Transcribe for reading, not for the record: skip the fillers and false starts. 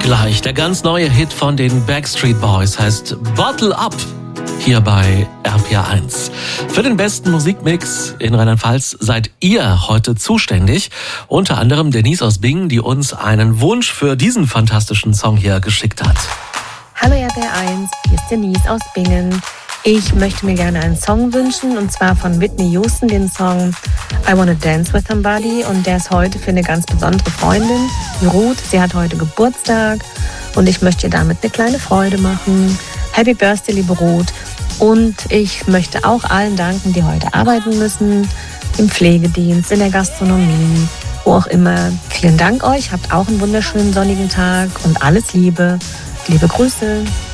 gleich. Der ganz neue Hit von den Backstreet Boys heißt Bottle Up. Hier bei RPR1. Für den besten Musikmix in Rheinland-Pfalz seid ihr heute zuständig. Unter anderem Denise aus Bingen, die uns einen Wunsch für diesen fantastischen Song hier geschickt hat. Hallo RPR1, hier ist Denise aus Bingen. Ich möchte mir gerne einen Song wünschen, und zwar von Whitney Houston, den Song I Wanna Dance With Somebody. Und der ist heute für eine ganz besondere Freundin, die Ruth. Sie hat heute Geburtstag und ich möchte ihr damit eine kleine Freude machen. Happy Birthday, liebe Ruth. Und ich möchte auch allen danken, die heute arbeiten müssen, im Pflegedienst, in der Gastronomie, wo auch immer. Vielen Dank euch, habt auch einen wunderschönen sonnigen Tag und alles Liebe. Liebe Grüße.